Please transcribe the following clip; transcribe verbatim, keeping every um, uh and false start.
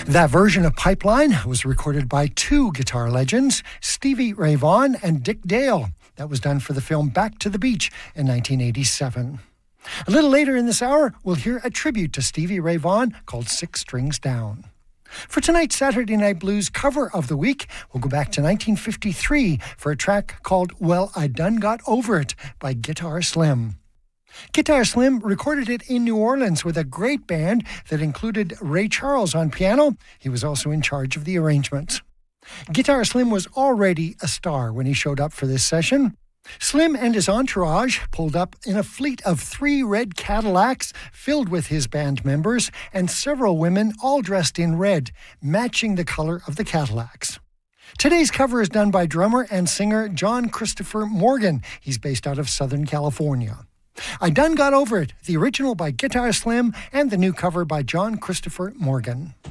That version of Pipeline was recorded by two guitar legends, Stevie Ray Vaughan and Dick Dale. That was done for the film Back to the Beach in nineteen eighty-seven. A little later in this hour, we'll hear a tribute to Stevie Ray Vaughan called Six Strings Down. For tonight's Saturday Night Blues cover of the week, we'll go back to nineteen fifty-three for a track called Well, I Done Got Over It by Guitar Slim. Guitar Slim recorded it in New Orleans with a great band that included Ray Charles on piano. He was also in charge of the arrangements. Guitar Slim was already a star when he showed up for this session. Slim and his entourage pulled up in a fleet of three red Cadillacs filled with his band members and several women all dressed in red, matching the color of the Cadillacs. Today's cover is done by drummer and singer John Christopher Morgan. He's based out of Southern California. I Done Got Over It, the original by Guitar Slim and the new cover by John Christopher Morgan.